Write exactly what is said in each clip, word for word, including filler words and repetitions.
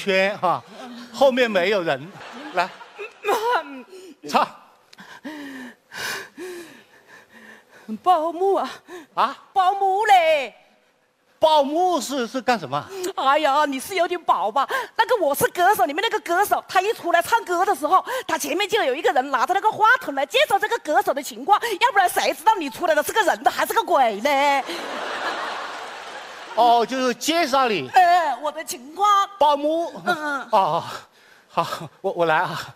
圈哈，后面没有人，来，唱。 保姆啊啊， 保姆嘞！ 报幕是是干什么？ 哎呀，你是有点饱吧？那个《我是歌手》里面那个歌手，他一出来唱歌的时候，他前面就有一个人拿着那个话筒来介绍这个歌手的情况，要不然谁知道你出来的是个人的还是个鬼呢？ 哦，就是介绍你。 呃，我的情况。 报幕。 嗯嗯。 哦，好，我我来啊。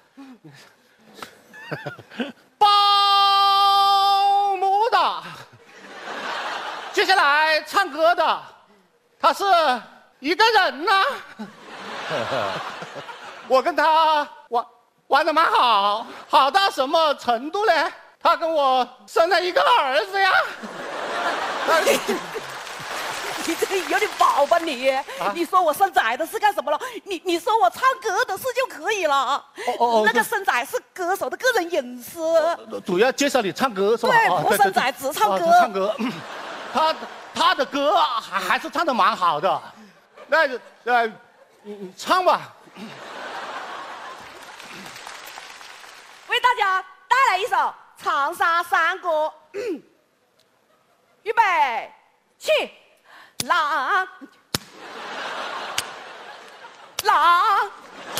报幕的，接下来唱歌的，他是一个人呢、我跟他玩玩的蛮好，好到什么程度呢？他跟我生了一个儿子呀。 你这个有点饱吧你？啊、你说我生崽的是干什么了？你你说我唱歌的事就可以了。哦哦，那个生崽是歌手的个人隐私。 主要介绍你唱歌是吧？ 对，不生崽只唱歌。 哦、唱歌，他他的歌还还是唱的蛮好的。那呃，你你唱吧。 为大家带来一首《长沙山歌》。预备，起。狼，狼，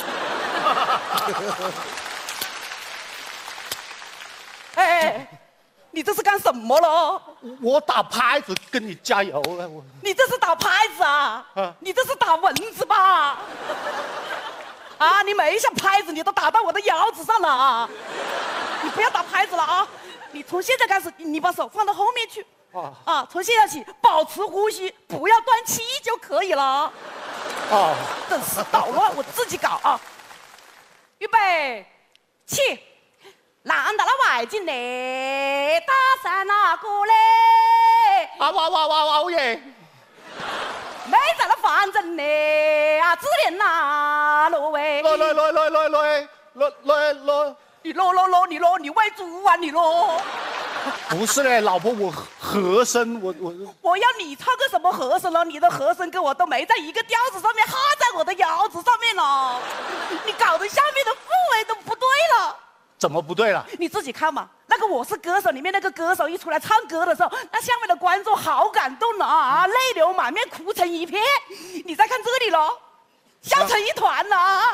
哎，你这是干什么了？ 我打拍子跟你加油了，我。 你这是打拍子啊？啊你这是打蚊子吧？啊，你每一下拍子你都打到我的腰子上了啊！你不要打拍子了啊！你从现在开始，你把手放到后面去。啊啊！从现在起，保持呼吸，不要断气就可以了。哦，真是捣乱，我自己搞啊！预备，起！难到了外景嘞，打散哪个嘞？ 啊哇哇哇哇耶！ 没在那反正嘞，啊，自恋呐，罗喂！ 来来来来来来来来来！ 你啰啰啰，你啰，你喂猪啊，你啰！ 不是嘞，老婆，我和声，我我我要你唱个什么和声了？你的和声跟我都没在一个调子上面，哈在我的腰子上面了。你搞得下面的氛围都不对了。 怎么不对了？ 你自己看嘛。那个《我是歌手》里面那个歌手一出来唱歌的时候，那下面的观众好感动了啊，泪流满面，哭成一片。你再看这里喽，笑成一团了啊。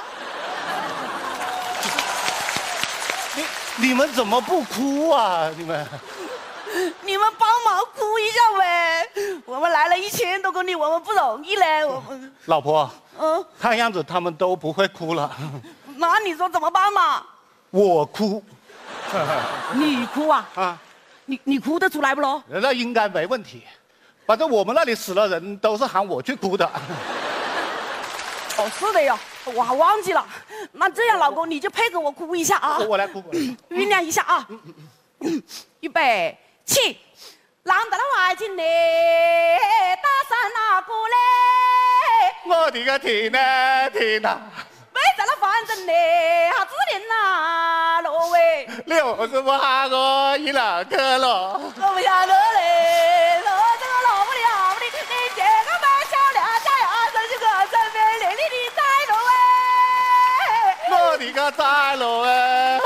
你们怎么不哭啊？你们， 你们帮忙哭一下呗！我们来了一千多公里，我们不容易嘞。我们老婆，嗯，看样子他们都不会哭了。 那你说怎么办嘛？ 我哭。 你哭啊？啊，你你哭得出来不咯？ 那应该没问题，反正我们那里死了人都是喊我去哭的。 哦，是的哟。我还忘记了，那这样，老公你就配合我哭一下啊！ 我来哭， 酝酿一下啊！预备起，浪到了外景嘞，打散哪个嘞？ 我的个天呐天呐！ 没在那反正嘞，哈自恋呐，罗喂！ 六十不下个一两个了， 我不下个嘞，我这个老不了的，你这个白小两家呀，真是个真美丽丽的在罗喂！ 我的个在罗哎！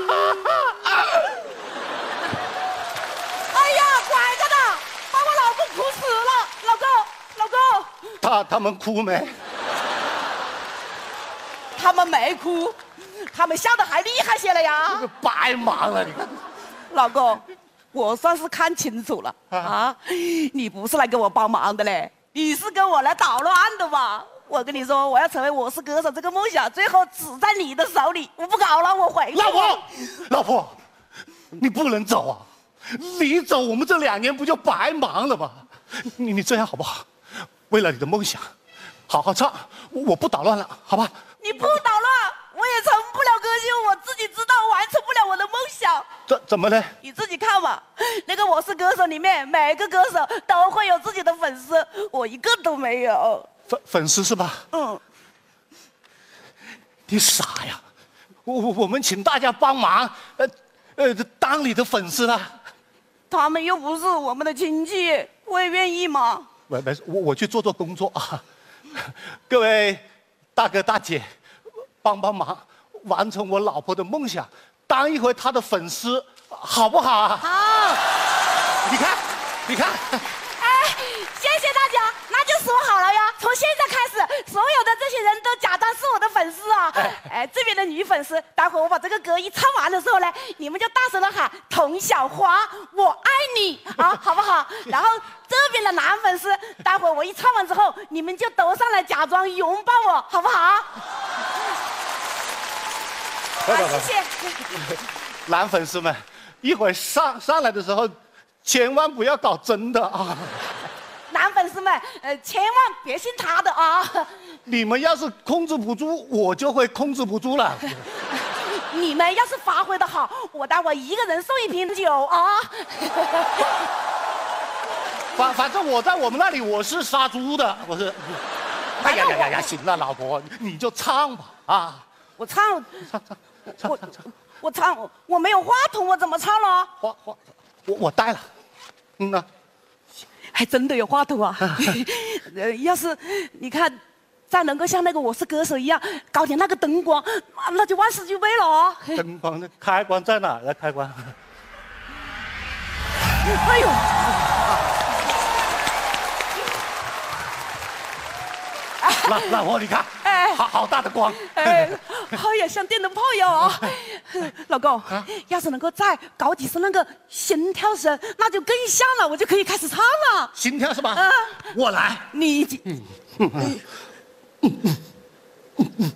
哎呀，拐着的，把我老公哭死了，老公，老公。 他他们哭没？ 他们没哭，他们笑得还厉害些了呀！ 白忙了，你看。 老公，我算是看清楚了啊，啊你不是来给我帮忙的嘞，你是跟我来捣乱的吧？我跟你说，我要成为我是歌手这个梦想，最后只在你的手里。我不搞了，我回去。 老婆，老婆，你不能走啊！你走，我们这两年不就白忙了吗？你你这样好不好？为了你的梦想，好好唱，我不捣乱了，好吧？ 你不捣乱，我也成不了歌星，我自己知道完成不了我的梦想。 怎怎么呢？ 你自己看嘛，那个《我是歌手》里面，每个歌手都会有自己的粉丝，我一个都没有。 粉粉丝是吧？嗯。你傻呀！我我我们请大家帮忙，呃呃，当你的粉丝了。 他们又不是我们的亲戚，会愿意吗？ 没没事，我我去做做工作啊。各位。 大哥大姐，帮帮忙，完成我老婆的梦想，当一回她的粉丝，好不好啊？ 好。 你看，你看。 哎，谢谢大家，那就说好了呀。从现在开始，所有的这些人都假装是我的粉丝啊。哎，这边的女粉丝，待会儿我把这个歌一唱完的时候呢，你们就大声的喊“童小花，我爱你”啊，好不好？然后这边的男粉丝，待会儿我一唱完之后，你们就都上来假装拥抱我，好不好？啊，谢谢。 男粉丝们，一会儿上上来的时候，千万不要搞真的啊！ 男粉丝们，呃，千万别信他的啊！ 你们要是控制不住，我就会控制不住了。 你们要是发挥的好，我待会一个人送一瓶酒啊！ 反反正我在我们那里我是杀猪的，我是。哎呀呀呀呀！行了，老婆，你就唱吧啊！ 我唱， 唱唱唱我唱唱， 我唱，我没有话筒，我怎么唱了？ 话话，我我带了，嗯呐。 还真的有话筒啊！呃，要是你看，再能够像那个《我是歌手》一样搞点那个灯光，那就万事俱备了哦。 灯光的开关在哪儿呢？开关。 哎呦！ 老老婆，你看， 哎， 好好大的光， 哎，好呀，像电灯泡一样啊！老公，啊、要是能够再搞几声那个心跳声，那就更像了，我就可以开始唱了。 心跳是吧？ 啊， 我来。 你，嗯嗯嗯嗯嗯，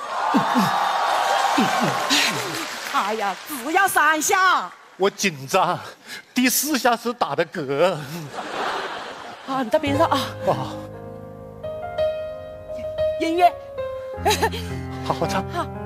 哎呀，只要三下。 我紧张，第四下是打的嗝。 啊，你在边上啊。 哦。 音乐， 好好唱。 好。